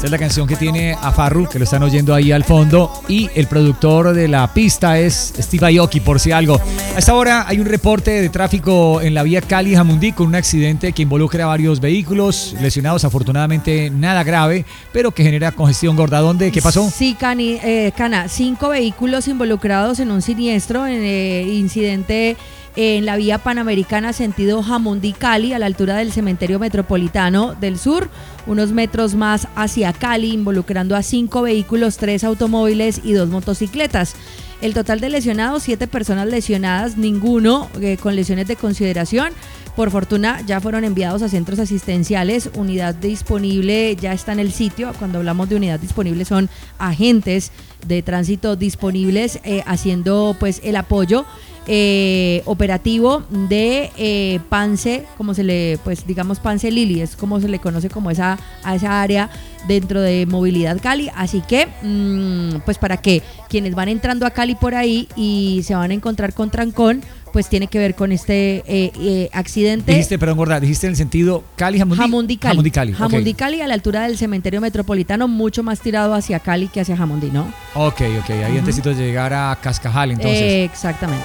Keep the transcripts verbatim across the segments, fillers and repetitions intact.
Esta es la canción que tiene a Farru, que lo están oyendo ahí al fondo, y el productor de la pista es Steve Aoki, por si algo. A esta hora hay un reporte de tráfico en la vía Cali-Jamundí con un accidente que involucra a varios vehículos lesionados, afortunadamente nada grave, pero que genera congestión gorda. ¿Dónde? ¿Qué pasó? Sí, Cani, eh, Cana, cinco vehículos involucrados en un siniestro, en eh, incidente en la vía Panamericana sentido Jamundí-Cali, a la altura del Cementerio Metropolitano del Sur, unos metros más hacia Cali, involucrando a cinco vehículos, tres automóviles y dos motocicletas. El total de lesionados, siete personas lesionadas, ninguno eh, con lesiones de consideración. Por fortuna ya fueron enviados a centros asistenciales, unidad disponible ya está en el sitio. Cuando hablamos de unidad disponible son agentes de tránsito disponibles eh, haciendo pues el apoyo eh, operativo de eh, Pance, como se le, pues digamos Pance Lili, es como se le conoce como esa, a esa área dentro de Movilidad Cali, así que mmm, pues para que quienes van entrando a Cali por ahí y se van a encontrar con trancón, pues tiene que ver con este eh, eh, accidente. Dijiste, perdón, gorda, dijiste en el sentido Cali, Jamundí. Jamundí, Cali. Jamundí, Cali. Jamundí, Okay. Cali, a la altura del Cementerio Metropolitano, mucho más tirado hacia Cali que hacia Jamundí, ¿no? Ok, ok, ahí uh-huh. Antesito de llegar a Cascajal, entonces. Eh, exactamente.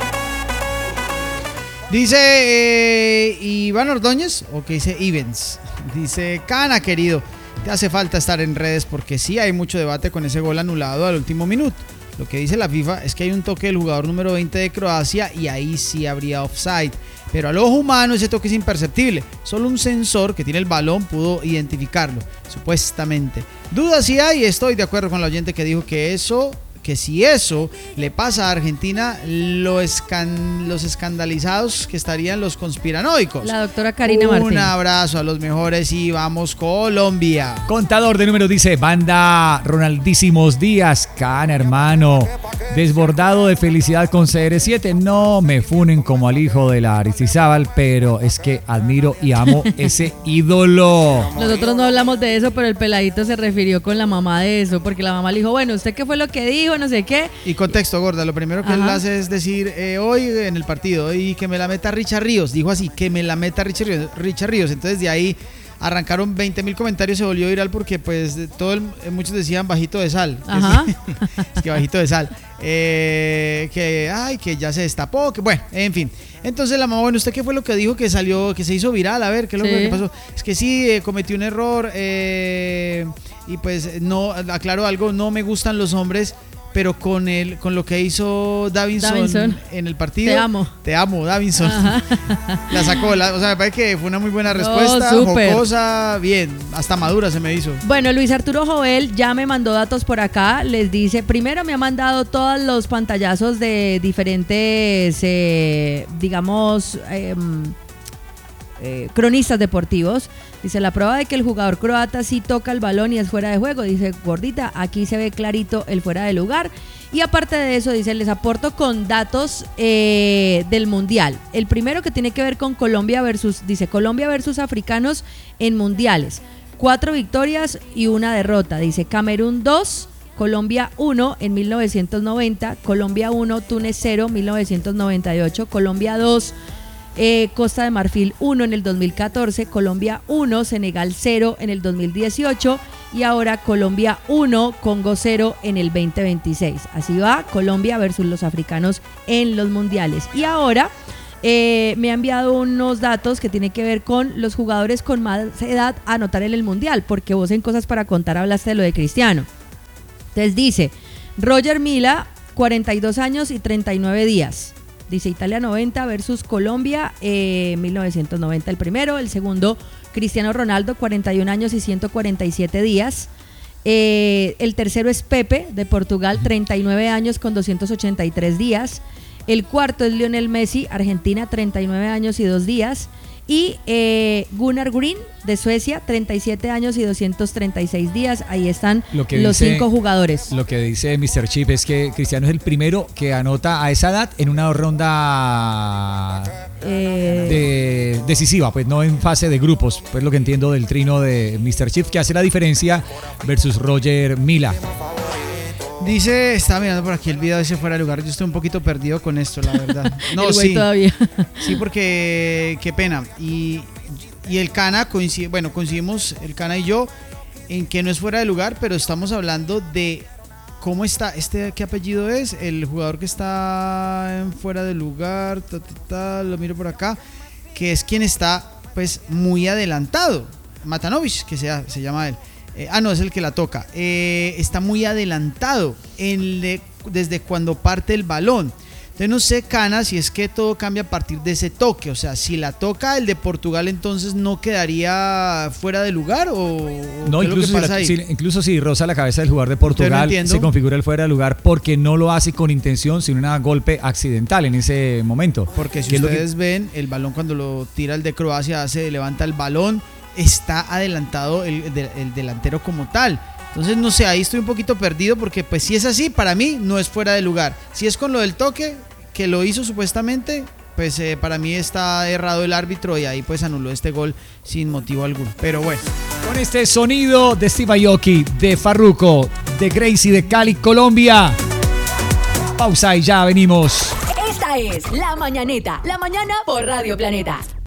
Dice eh, Iván Ordóñez, o que dice Ivens, dice, Cana, querido, te hace falta estar en redes porque sí hay mucho debate con ese gol anulado al último minuto. Lo que dice la FIFA es que hay un toque del jugador número veinte de Croacia y ahí sí habría offside. Pero al ojo humano ese toque es imperceptible. Solo un sensor que tiene el balón pudo identificarlo, supuestamente. Dudas sí hay, estoy de acuerdo con la oyente que dijo que eso... que si eso le pasa a Argentina, lo escan, los escandalizados que estarían los conspiranoicos. La doctora Karina Un Martín. Un abrazo a los mejores y vamos Colombia. Contador de números dice, banda Ronaldísimos Díaz, Cana hermano, desbordado de felicidad con C R siete, no me funen como al hijo de la Aristizábal, pero es que admiro y amo ese ídolo. Nosotros no hablamos de eso, pero el peladito se refirió con la mamá de eso, porque la mamá le dijo, bueno, ¿usted qué fue lo que dijo? No sé qué. Y contexto, gorda, lo primero que Ajá. él hace es decir, eh, hoy en el partido, y que me la meta Richard Ríos, dijo así, que me la meta Richard Ríos, Richard Ríos. Entonces de ahí arrancaron veinte mil comentarios, se volvió viral porque pues todo el, muchos decían bajito de sal. Ajá. Es, es que bajito de sal. Eh, que, ay, que ya se destapó, que bueno, en fin. Entonces la mamá, bueno, ¿usted qué fue lo que dijo que salió, que se hizo viral? A ver, ¿qué es lo sí. que pasó? Es que sí, eh, cometí un error eh, y pues no, aclaro algo, no me gustan los hombres, pero con el con lo que hizo Davinson, Davinson en el partido. Te amo. Te amo, Davinson. Ajá. La sacó, la, o sea, me parece que fue una muy buena respuesta, oh, jocosa, bien, hasta madura se me hizo. Bueno, Luis Arturo Jovel ya me mandó datos por acá, les dice, primero me ha mandado todos los pantallazos de diferentes, eh, digamos, eh, eh, cronistas deportivos. Dice, la prueba de que el jugador croata sí toca el balón y es fuera de juego. Dice, gordita, aquí se ve clarito el fuera de lugar. Y aparte de eso, dice, les aporto con datos eh, del Mundial. El primero que tiene que ver con Colombia versus, dice, Colombia versus africanos en mundiales. Cuatro victorias y una derrota. Dice, Camerún dos, Colombia uno en mil novecientos noventa, Colombia uno, Túnez cero, mil novecientos noventa y ocho, Colombia dos, Eh, Costa de Marfil uno en el dos mil catorce, Colombia uno, Senegal cero en el dos mil dieciocho y ahora Colombia uno, Congo cero en el veinte veintiséis. Así va Colombia versus los africanos en los mundiales. Y ahora eh, me ha enviado unos datos que tienen que ver con los jugadores con más edad a anotar en el mundial, porque vos en Cosas para Contar hablaste de lo de Cristiano. Entonces dice, Roger Mila, cuarenta y dos años y treinta y nueve días. Dice Italia noventa versus Colombia, eh, mil novecientos noventa el primero. El segundo, Cristiano Ronaldo, cuarenta y un años y ciento cuarenta y siete días. Eh, el tercero es Pepe, de Portugal, treinta y nueve años con doscientos ochenta y tres días. El cuarto es Lionel Messi, Argentina, treinta y nueve años y dos días. Y eh, Gunnar Green, de Suecia, treinta y siete años y doscientos treinta y seis días. Ahí están los dice, cinco jugadores. Lo que dice míster Chip es que Cristiano es el primero que anota a esa edad en una ronda eh, de, decisiva, pues no en fase de grupos. Pues lo que entiendo del trino de míster Chip, que hace la diferencia versus Roger Mila. Dice, estaba mirando por aquí el video de ese fuera de lugar. Yo estoy un poquito perdido con esto, la verdad. No, sí. Todavía. Sí, porque qué pena. Y, y el Cana coincide, bueno, coincidimos el Cana y yo en que no es fuera de lugar, pero estamos hablando de cómo está, este, ¿qué apellido es? El jugador que está en fuera de lugar, ta, ta, ta, lo miro por acá, que es quien está pues muy adelantado, Matanovic, que sea, se llama él. Eh, ah, no, es el que la toca. Eh, está muy adelantado en le, desde cuando parte el balón. Entonces no sé, Cana, si es que todo cambia a partir de ese toque. O sea, si la toca el de Portugal, entonces no quedaría fuera de lugar o no, ¿qué incluso, es lo que pasa si ahí? la, si, incluso si roza la cabeza del jugador de Portugal, no se configura el fuera de lugar porque no lo hace con intención, sino un golpe accidental en ese momento. Porque si ustedes que... ven, el balón cuando lo tira el de Croacia, hace, levanta el balón, está adelantado el, el, el delantero como tal. Entonces no sé, ahí estoy un poquito perdido porque pues si es así, para mí no es fuera de lugar. Si es con lo del toque, que lo hizo supuestamente, pues eh, para mí está errado el árbitro y ahí pues anuló este gol sin motivo alguno. Pero bueno. Con este sonido de Steve Aoki, de Farruko, de Gracie de Cali, Colombia. Pausa y ya venimos. Esta es La Mañaneta, la mañana por Radio Planeta.